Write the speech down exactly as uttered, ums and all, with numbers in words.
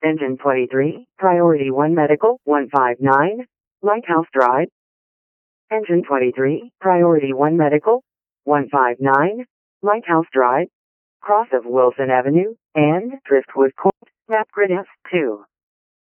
Engine twenty-three, Priority one Medical, one five nine, Lighthouse Drive. Engine twenty-three, Priority one Medical, one five nine, Lighthouse Drive, cross of Wilson Avenue, and Driftwood Court, Map Grid F two.